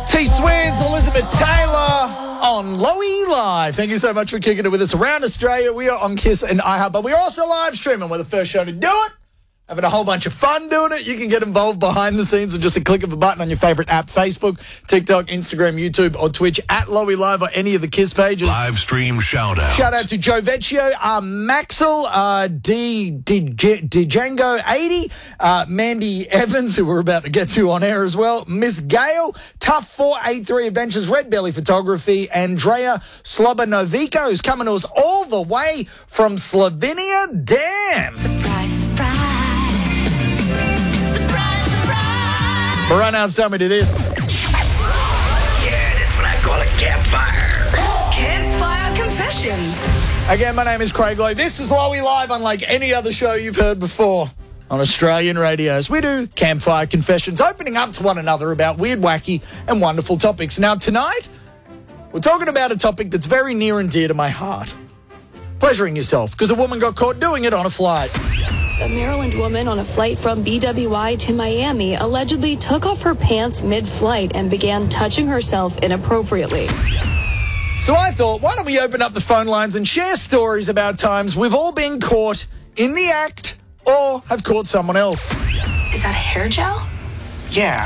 T-Swiz, Elizabeth Taylor on Lowy Live. Thank you so much for kicking it with us around Australia. We are on Kiss and iHeart, but we're also live streaming. We're the first show to do it. Having a whole bunch of fun doing it. You can get involved behind the scenes with just a click of a button on your favourite app, Facebook, TikTok, Instagram, YouTube, or Twitch, at Lowy Live or any of the Kiss pages. Live stream shout-out. Shout out to Joe Vecchio, Maxwell, Django 80, Mandy Evans, who we're about to get to on air as well, Miss Gale, Tough 483 Adventures, Red Belly Photography, Andrea Slobanovico, who's coming to us all the way from Slovenia. Damn! Surprise, surprise. But right now it's time we do this. Yeah, that's what I call a campfire. Campfire Confessions. Again, my name is Craig Lowe. This is Lowy Live, unlike any other show you've heard before on Australian radios. We do Campfire Confessions, opening up to one another about weird, wacky, and wonderful topics. Now, tonight, we're talking about a topic that's very near and dear to my heart. Pleasuring yourself, because a woman got caught doing it on a flight. A Maryland woman on a flight from BWI to Miami allegedly took off her pants mid-flight and began touching herself inappropriately. So I thought, why don't we open up the phone lines and share stories about times we've all been caught in the act or have caught someone else. Is that a hair gel? Yeah.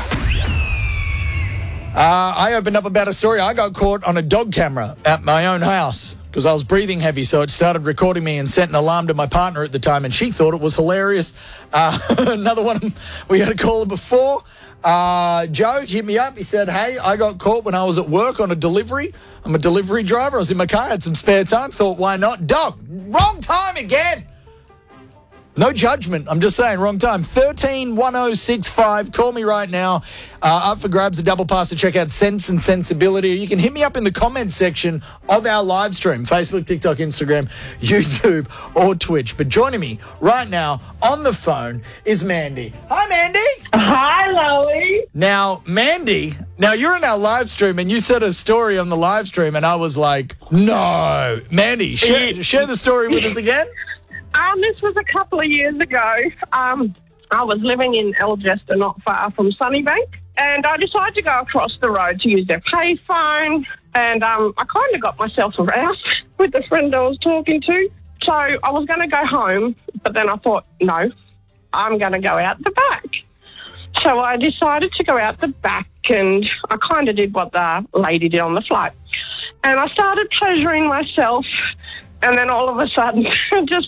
I opened up about a story. I got caught on a dog camera at my own house because I was breathing heavy, so it started recording me and sent an alarm to my partner at the time, and she thought it was hilarious. Another one, we had a caller before. Joe hit me up. He said, hey, I got caught when I was at work on a delivery. I'm a delivery driver. I was in my car, had some spare time. Thought, why not? Dog, wrong time again. No judgment. I'm just saying, wrong time. 131065. Call me right now. Up for grabs, a double pass to check out Sense and Sensibility. You can hit me up in the comments section of our live stream, Facebook, TikTok, Instagram, YouTube, or Twitch. But joining me right now on the phone is Mandy. Hi, Mandy. Hi, Lowy. Now, Mandy, you're in our live stream and you said a story on the live stream and I was like, no. Mandy, share the story with us again. This was a couple of years ago. I was living in Algester, not far from Sunnybank, and I decided to go across the road to use their payphone, and I kind of got myself aroused with the friend I was talking to. So I was going to go home, but then I thought, no, I'm going to go out the back. So I decided to go out the back, and I kind of did what the lady did on the flight. And I started pleasuring myself, and then all of a sudden, just